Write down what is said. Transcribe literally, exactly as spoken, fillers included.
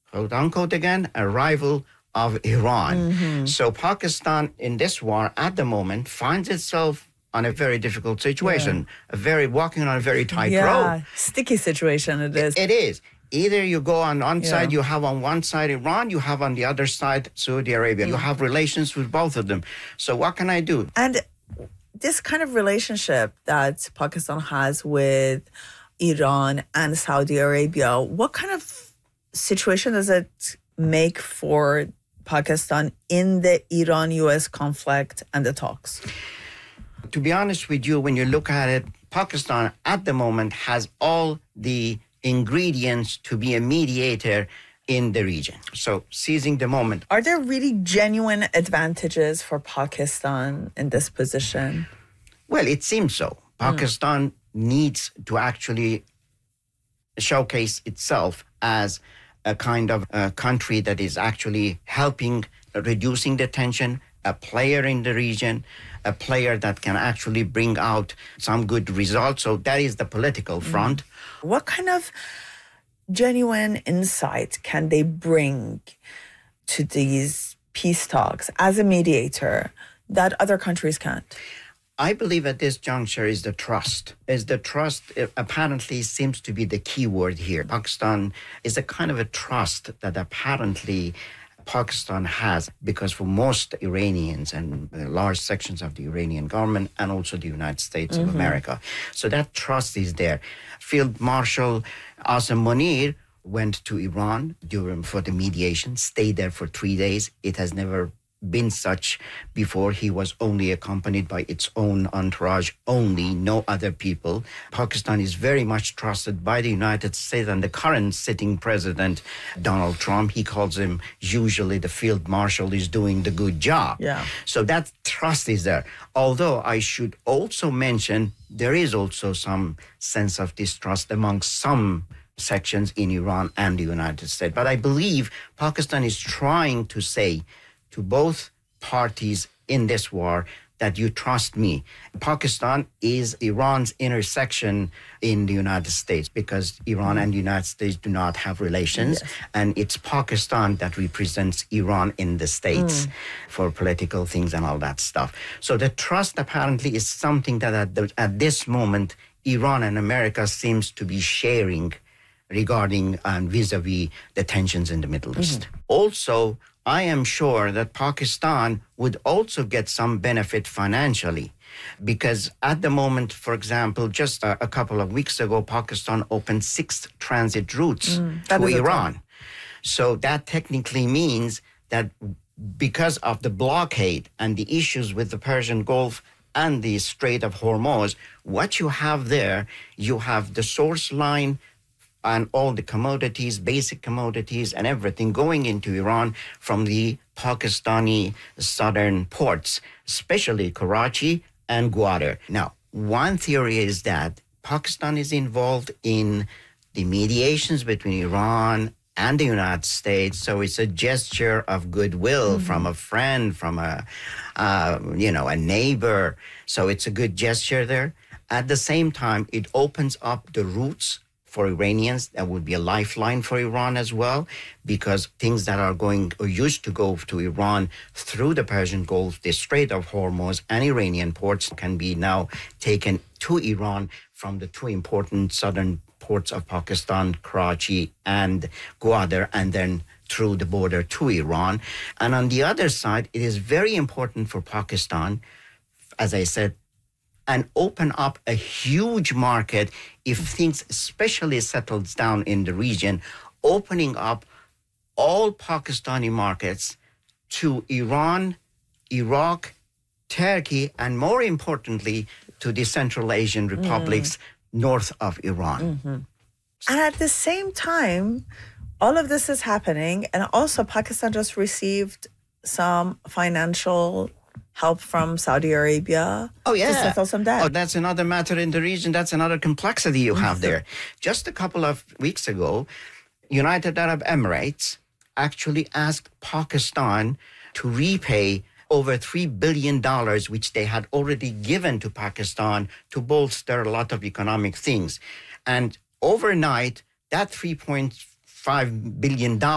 quote unquote again, a rival of Iran. Mm-hmm. So Pakistan in this war at the moment finds itself on a very difficult situation, yeah. a very walking on a very tight yeah, road. Sticky situation it is. It, it is. Either you go on one yeah. side, you have on one side Iran, you have on the other side Saudi Arabia. Mm. You have relations with both of them. So what can I do? And this kind of relationship that Pakistan has with Iran and Saudi Arabia, what kind of situation does it make for Pakistan in the Iran-U S conflict and the talks? To be honest with you, when you look at it, Pakistan at the moment has all the ingredients to be a mediator in the region. So seizing the moment. Are there really genuine advantages for Pakistan in this position? Well, it seems so. Pakistan mm. needs to actually showcase itself as a kind of a country that is actually helping reducing the tension, a player in the region, a player that can actually bring out some good results. So that is the political front. Mm. What kind of genuine insight can they bring to these peace talks as a mediator that other countries can't? I believe at this juncture is the trust. Is the trust apparently seems to be the key word here. Pakistan is a kind of a trust that apparently Pakistan has, because for most Iranians and large sections of the Iranian government and also the United States mm-hmm. of America. So that trust is there. Field Marshal Asim Munir went to Iran during for the mediation, stayed there for three days. It has never been such before. He was only accompanied by its own entourage, only, no other people. Pakistan is very much trusted by the United States and the current sitting president, Donald Trump. He calls him usually the field marshal is doing the good job. Yeah. So that trust is there. Although I should also mention there is also some sense of distrust among some sections in Iran and the United States. But I believe Pakistan is trying to say to both parties in this war that you trust me. Pakistan is Iran's intersection in the United States because Iran and the United States do not have relations. Yes. And it's Pakistan that represents Iran in the States mm. for political things and all that stuff. So the trust apparently is something that at, the, at this moment, Iran and America seems to be sharing regarding and um, vis-a-vis the tensions in the Middle East. Mm-hmm. Also, I am sure that Pakistan would also get some benefit financially because at the moment, for example, just a, a couple of weeks ago, Pakistan opened six transit routes mm, to Iran. So that technically means that because of the blockade and the issues with the Persian Gulf and the Strait of Hormuz, what you have there, you have the source line and all the commodities, basic commodities and everything going into Iran from the Pakistani southern ports, especially Karachi and Gwadar. Now, one theory is that Pakistan is involved in the mediations between Iran and the United States, so it's a gesture of goodwill mm-hmm. from a friend, from a, uh, you know, a neighbor. So it's a good gesture there. At the same time, it opens up the routes for Iranians. That would be a lifeline for Iran as well, because things that are going or used to go to Iran through the Persian Gulf, the Strait of Hormuz and Iranian ports can be now taken to Iran from the two important southern ports of Pakistan, Karachi and Gwadar, and then through the border to Iran. And on the other side, it is very important for Pakistan, as I said, and open up a huge market if things especially settles down in the region, opening up all Pakistani markets to Iran, Iraq, Turkey, and more importantly, to the Central Asian republics mm. north of Iran. Mm-hmm. And at the same time, all of this is happening, and also Pakistan just received some financial help from Saudi Arabia oh, yeah. to settle some debt. Oh, that's another matter in the region. That's another complexity you have there. Just a couple of weeks ago, United Arab Emirates actually asked Pakistan to repay over three billion dollars, which they had already given to Pakistan to bolster a lot of economic things. And overnight, that three point five billion dollars